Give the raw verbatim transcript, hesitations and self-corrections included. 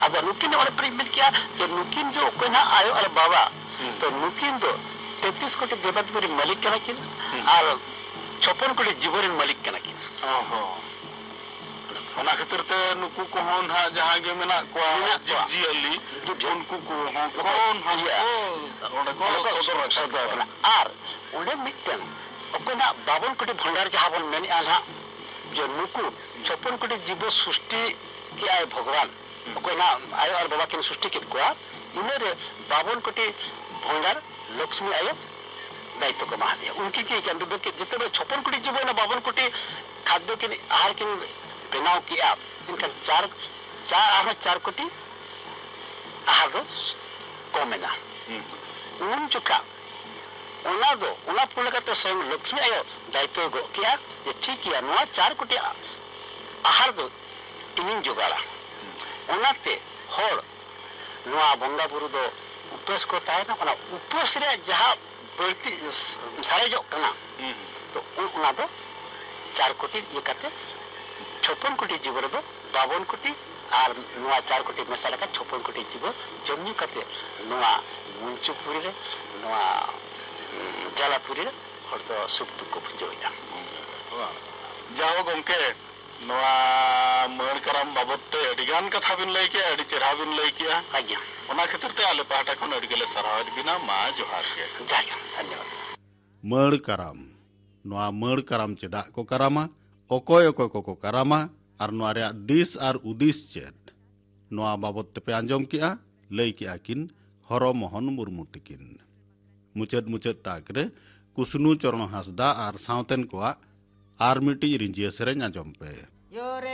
अब नुकिन और प्रेमित किया तो नुकिन जो कोई ना आयो और बाबा तो नुकिन दो तैतीस कोटी देवतापुरी मालिक कना किन और छप्पन कोटी जीवन मालिक कना किन ओहो ओना खातिर ते नुकु को होन हा जहां गे मेना को जीजियली उनको को होन हा ओडे को को रक्षा और ओडे मिटन ओकना बावन कोटी भंडार जहां बन मेन आला जो नुकु छप्पन कोटी जीव सृष्टि के आए भगवान ओकना आयो और बाबा के सृष्टि के को इनरे बावन कोटी भंडार लक्ष्मी आयो दायित्व को मा दिया उनकी के अंदर के जितने छप्पन कोटी जीव ना बावन कोटी खाद्य के आहार के बनाव किया इनका चार चार आहार चार कोटी आहार दो कमेना उन चुका उना दो उना पूर्ण करते स्वयं लक्ष्मी आयो दायित्व को किया ये ठीक किया नवा चार कोटी आहार दो इन जुगाड़ा उना ते होड़ नवा बंगा बुरु दो उपवास को ताए ना उना उपवास रे जहाँ बढ़ती सारे जो कना तो उना दो चार कोटी ये करते छप्पन कोटी जीव दो बावन कोटी और नवा चार कोटी मसाला का छप्पन कोटी जीव जम्मू करते नवा मुंचुपुरी रे नवा जलापुरी रे और तो सुप्त को बुझोया जाओ गमके नवा मर करम बाबते अडिगान कथा बिन लई के अडि चेहरा बिन लई किया आज्ञा ओना खातिर ते आले पाटा खन अडिगले सराहत बिना मा जोहार के जाया धन्यवाद मर करम नवा मर करम चेदा को करामा ओकोय ओकोय को को करामा और नवा रे दिस और उदिस चेद नवा बाबत पे आंजम किया लई किया किन हरो मोहन मुर्मू तिकिन मुचद मुचद ताकरे कुसनु चरण हासदा और सावतेन को आर मिटी रिंजिया सेरें आंजम पे